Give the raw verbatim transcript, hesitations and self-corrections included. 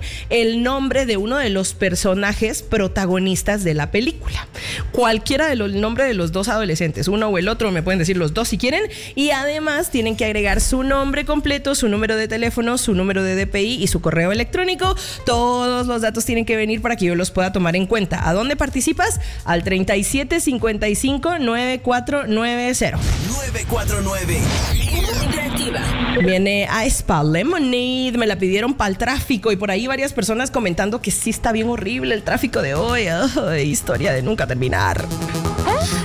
el nombre de uno de los personajes protagonistas de la película. Cualquiera del nombre de los dos adolescentes, uno o el otro, me pueden decir los dos si quieren, y además tienen que agregar su nombre completo, su número de teléfono, su número de D P I y su correo electrónico. Todos los datos tienen que venir para que yo los pueda tomar en cuenta. ¿A dónde participas? Al treinta y siete cincuenta y cinco noventa y cuatro noventa. nueve cuatro nueve. Viene a Spa Lemonade, me la pidieron para el tráfico y por ahí varias personas comentando que sí está bien horrible el tráfico de hoy. Oh, historia de nunca terminar.